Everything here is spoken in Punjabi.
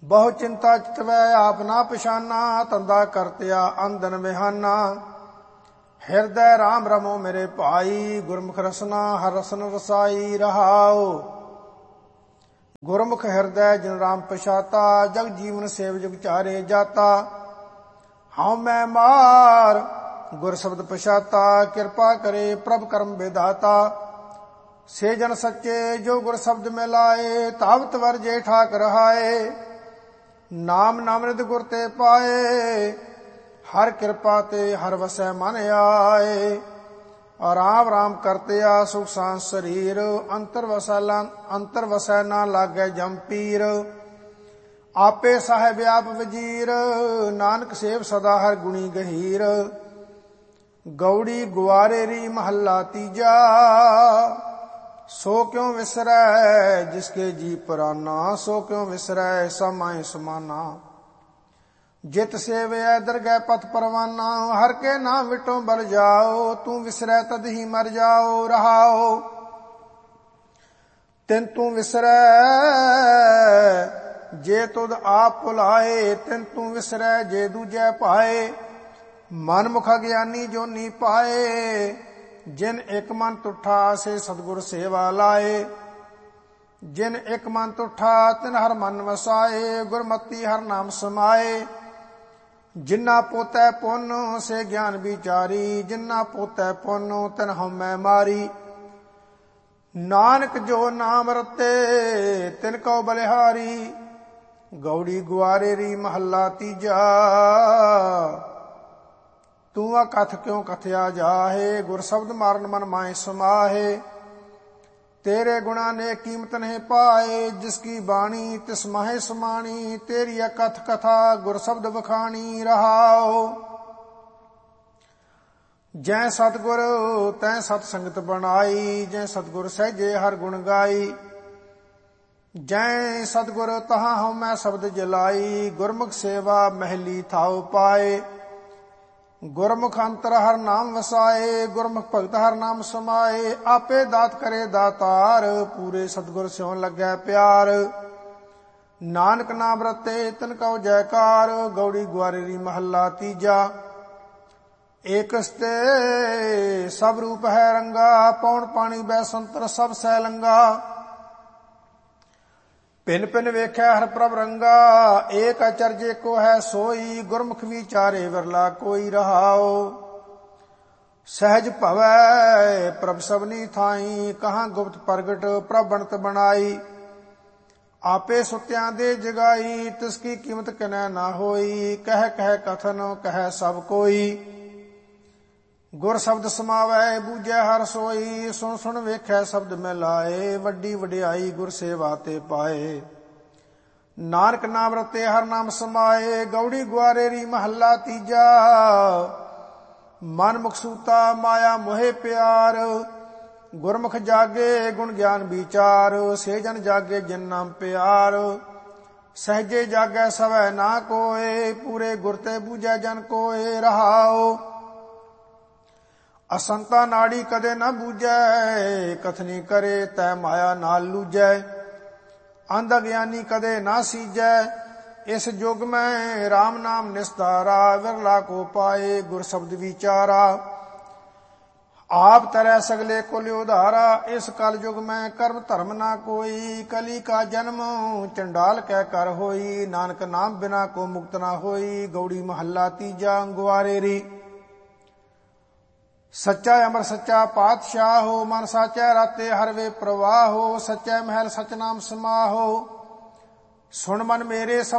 ਬਹੁ ਚਿੰਤਾ ਚਿਤਵੈ ਆਪ ਨਾ ਪਛਾਨਾ, ਤੰਦਾ ਕਰਤਿਆ ਅੰਦਨ ਬਿਹਾਨਾ। ਹਿਰਦੈ ਰਾਮ ਰਮੋ ਮੇਰੇ ਭਾਈ, ਗੁਰਮੁਖ ਰਸਨਾ ਹਰ ਰਸਨ ਰਸਾਈ। ਰਹਾਉ ਗੁਰਮੁਖ ਹਿਰਦੈ ਜਿਨ ਰਾਮ ਪਛਾਤਾ, ਜਗ ਜੀਵਨ ਸੇਵ ਜੁਗ ਚਾਰੇ ਜਾਤਾ। ਹਉ ਮੈਂ ਮਾਰ ਗੁਰ ਸ਼ਬਦ ਪਛਾਤਾ, ਕਿਰਪਾ ਕਰੇ ਪ੍ਰਭ ਕਰਮ ਵਿਦਾਤਾ। ਸੇ ਜਨ ਸੱਚੇ ਜੋ ਗੁਰ ਸ਼ਬਦ ਮੈਂ ਲਾਏ, ਤਾਵਤ ਵਰ ਜੇ ਠਾਕ ਰਹਾਏ। ਨਾਮ ਨਾਮ੍ਰਿਤ ਗੁਰ ਤੇ ਪਾਏ, ਹਰ ਕਿਰਪਾ ਤੇ ਹਰ ਵਸੈ ਮਨ ਆਏ। ਰਾਮ ਰਾਮ ਕਰਤਿਆ ਸੁਖ ਸਾਂਦ ਸਰੀਰ, ਅੰਤਰ ਵਸੈ ਨਾ ਲਾਗੈ ਜਮ ਪੀਰ। ਆਪੇ ਸਾਹਿਬ ਆਪ ਵਜੀਰ, ਨਾਨਕ ਸੇਵ ਸਦਾ ਹਰ ਗੁਣੀ ਗਹੀਰ। ਗੌੜੀ ਗੁਆਰੇਰੀ ਮਹੱਲਾ ਤੀਜਾ, ਸੋ ਕਿਉ ਵਿਸਰੈ ਜਿਸਕੇ ਜੀ ਪਰਾਨਾ। ਸੋ ਕਿਉ ਵਿਸਰੈ ਸਮਾਏ ਸਮਾਨਾ, ਜਿਤ ਸੇਵਿਐ ਦਰਗਹਿ ਪਥ ਪਰਵਾਨਾ। ਹਰ ਕੇ ਨਾਮ ਵਿਟੋ ਬਲ ਜਾਓ, ਤੂੰ ਵਿਸਰੈ ਤਦ ਹੀ ਮਰ ਜਾਓ। ਰਹਾਓ ਤਿਨ ਤੂੰ ਵਿਸਰੈ ਜੇ ਤੁਧ ਆਪ ਭੁਲਾਏ, ਤਿਨ ਤੂੰ ਵਿਸਰੈ ਜੇ ਦੂਜੈ ਭਾਏ। ਮਨ ਮੁਖ ਅਗਿਆਨੀ ਜੋਨੀ ਪਾਏ, ਜਿਨ ਇੱਕ ਮਨ ਤੁਠਾ ਸੇ ਸਤਿਗੁਰ ਸੇਵਾ ਲਾਏ। ਜਿਨ ਇੱਕ ਮਨ ਤੁਠਾ ਤਿਨ ਹਰ ਮਨ ਵਸਾਏ, ਗੁਰਮਤੀ ਹਰ ਨਾਮ ਸਮਾਏ। ਜਿਨਾ ਪੋਤੈ ਪੁੰਨ ਸੇ ਗਿਆਨ ਵਿਚਾਰੀ, ਜਿਨਾ ਪੋਤੈ ਪੁੰਨ ਤਿਨ ਹਉਮੈ ਮਾਰੀ। ਨਾਨਕ ਜੋ ਨਾਮ ਰਤੇ ਤਿਨ ਕਉ ਬਲਿਹਾਰੀ। ਗੌੜੀ ਗੁਆਰੇਰੀ ਮਹੱਲਾ ਤੀਜਾ, ਤੂੰ ਆ ਕਥ ਕਿਉ ਕਥਿਆ ਜਾਹੇ। ਗੁਰ ਸ਼ਬਦ ਮਾਰਨ ਮਨ ਮਾਏ ਸਮਾਹੇ। ਤੇਰੇ ਗੁਣਾ ਨੇ ਕੀਮਤ ਨਹੀਂ ਪਾਏ, ਜਿਸ ਕੀ ਬਾਣੀ ਤਿਸ ਮਾਹੇ ਸਮਾਣੀ। ਤੇਰੀ ਕਥ ਕਥਾ ਗੁਰ ਸ਼ਬਦ ਵਖਾਣੀ। ਰਹਾਓ ਜੈ ਸਤਿਗੁਰ ਤੈ ਸਤ ਸੰਗਤ ਬਣਾਈ, ਜੈ ਸਤਿਗੁਰ ਸਹਿਜੇ ਹਰ ਗੁਣ ਗਾਈ। ਜੈ ਸਤਿਗੁਰ ਤਹਾਂ ਹਉਮੈ ਸ਼ਬਦ ਜਲਾਈ, ਗੁਰਮੁਖ ਸੇਵਾ ਮਹਿਲੀ ਥਾਉ ਪਾਏ। ਗੁਰਮੁਖ ਅੰਤਰ ਹਰ ਨਾਮ ਵਸਾਏ, ਗੁਰਮੁਖ ਭਗਤ ਹਰ ਨਾਮ ਸਮਾਏ। ਆਪੇ ਦਾਤ ਕਰੇ ਦਾਤਾਰ, ਪੂਰੇ ਸਤਿਗੁਰ ਸਿਉ ਲੱਗੈ ਪਿਆਰ। ਨਾਨਕ ਨਾਮ ਰਤੇ ਤਿਨ ਕਉ ਜੈਕਾਰ। ਗੌੜੀ ਗੁਆਰੇਰੀ ਮਹੱਲਾ ਤੀਜਾ, ਏਕਸ ਤੇ ਸਭ ਰੂਪ ਹੈ ਰੰਗਾ। ਪੌਣ ਪਾਣੀ ਬੈ ਸੰਤਰ ਸਭ ਸੈ ਲੰਗਾ। ਪਿੰਨ ਪਿੰਨ ਵੇਖਿਆ ਹਰ ਪ੍ਰਭ ਰੰਗਾ, ਏਕ ਅਚਰਜ ਏਕੋ ਹੈ ਸੋਈ। ਗੁਰਮੁਖ ਵਿਚਾਰੇ ਵਿਰਲਾ ਕੋਈ। ਰਹਾਓ ਸਹਿਜ ਭਵੈ ਪ੍ਰਭ ਸਭਨੀ ਥਾਈ, ਕਹਾਂ ਗੁਪਤ ਪ੍ਰਗਟ ਪ੍ਰਭ ਬਣਤ ਬਣਾਈ। ਆਪੇ ਸੁਤਿਆਂ ਦੇ ਜਗਾਈ, ਤਿਸ ਕੀ ਕੀਮਤ ਕਿਨੈ ਨਾ ਹੋਈ। ਕਹਿ ਕਹਿ ਕਥਨ ਕਹਿ ਸਭ ਕੋਈ, ਗੁਰ ਸ਼ਬਦ ਸਮਾਵੈ ਬੂਝੈ ਹਰ ਸੋਈ। ਸੁਣ ਸੁਣ ਵੇਖੈ ਸ਼ਬਦ ਮੈਂ ਲਾਏ, ਵੱਡੀ ਵਡਿਆਈ ਗੁਰ ਸੇਵਾ ਤੇ ਪਾਏ। ਨਾਨਕ ਨਾਮ ਰਤੇ ਹਰ ਨਾਮ ਸਮਾਏ। ਗੌੜੀ ਗੁਆਰੇਰੀ ਮਹੱਲਾ ਤੀਜਾ, ਮਨ ਮੁਖ ਸੂਤਾ ਮਾਇਆ ਮੋਹਿ ਪਿਆਰ। ਗੁਰਮੁਖ ਜਾਗੇ ਗੁਣ ਗਿਆਨ ਵਿਚਾਰ, ਸੇ ਜਨ ਜਾਗੇ ਜਿਨ ਨਾਮ ਪਿਆਰ। ਸਹਿਜੇ ਜਾਗੈ ਸਵੈ ਨਾ ਕੋਏ, ਪੂਰੇ ਗੁਰ ਤੇ ਬੂਝੈ ਜਨ ਕੋਏ। ਰਹਾਓ ਅਸੰਤਾ ਨਾੜੀ ਕਦੇ ਨਾ ਬੂਝੈ, ਕਥਨੀ ਕਰੇ ਤੈ ਮਾਇਆ ਨਾਲ ਲੂਝੈ। ਅੰਧ ਅਗਿਆਨੀ ਕਦੇ ਨਾ ਸੀਜੈ, ਇਸ ਯੁਗ ਮੈਂ ਰਾਮ ਨਾਮ ਨਿਸਤਾਰਾ। ਵਿਰਲਾ ਕੋ ਪਾਏ ਗੁਰ ਸ਼ਬਦ ਵਿਚਾਰਾ। ਆਪ ਤਰੈ ਸਗਲੇ ਕੁਲ ਉਧਾਰਾ, ਇਸ ਕਲ ਯੁਗ ਮੈਂ ਕਰਮ ਧਰਮ ਨਾ ਕੋਈ। ਕਲੀ ਕਾ ਜਨਮ ਚੰਡਾਲ ਕੈ ਕਰ ਹੋਈ, ਨਾਨਕ ਨਾਮ ਬਿਨਾ ਕੋ ਮੁਕਤ ਨਾ ਹੋਈ। ਗੌੜੀ ਮਹੱਲਾ ਤੀਜਾ, ਗੁਆਰੇਰੀ ਸੱਚਾ ਅਮਰ ਸੱਚਾ ਪਾਤਸ਼ਾਹੋ। ਮਨ ਸਾਚੈ ਰਾਤੇ ਹਰ ਵੇ ਪ੍ਰਵਾਹੋ, ਸੱਚੈ ਮਹਿਲ ਸਚ ਨਾਮ ਸਮਾਹੋ। ਸੁਣ ਮਨ ਮੇਰੇ ਸਭ